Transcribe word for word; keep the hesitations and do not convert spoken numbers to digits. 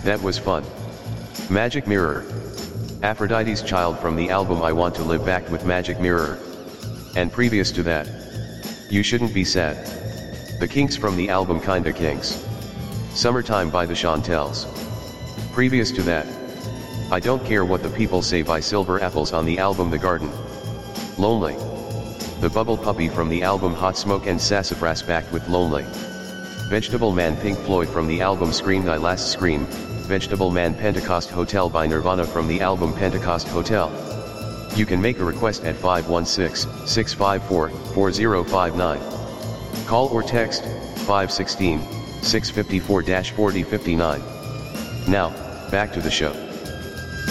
That was fun. Magic Mirror. Aphrodite's Child from the album I Want to Live backed with Magic Mirror. And previous to that, You Shouldn't Be Sad. The Kinks from the album Kinda Kinks. Summertime by the Chantels. Previous to that, I Don't Care What the People Say by Silver Apples on the album The Garden. Lonely. The Bubble Puppy from the album Hot Smoke and Sassafras backed with Lonely. Vegetable Man Pink Floyd from the album Scream Thy Last Scream. Vegetable Man Pentecost Hotel by Nirvana from the album Pentecost Hotel. You can make a request at five one six, six five four, four zero five nine. Call or text five one six, six five four, four zero five nine. Now, back to the show.